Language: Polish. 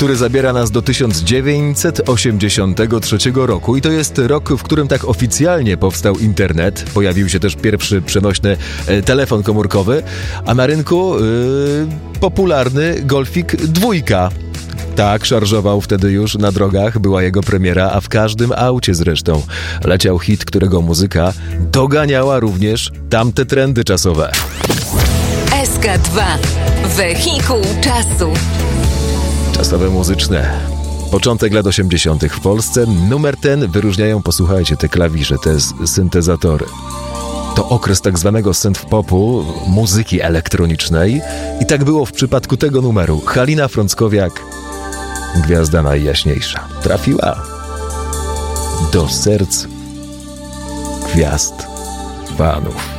który zabiera nas do 1983 roku i to jest rok, w którym tak oficjalnie powstał internet. Pojawił się też pierwszy przenośny telefon komórkowy, a na rynku popularny Golfik 2. Tak, szarżował wtedy już na drogach, była jego premiera, a w każdym aucie zresztą leciał hit, którego muzyka doganiała również tamte trendy czasowe. SK2. Wehikuł czasu. Czasowe muzyczne. Początek lat 80. w Polsce. Numer ten wyróżniają, posłuchajcie, te klawisze, te syntezatory. To okres tak zwanego synth-popu, muzyki elektronicznej. I tak było w przypadku tego numeru. Halina Frąckowiak, gwiazda najjaśniejsza, trafiła do serc gwiazd fanów.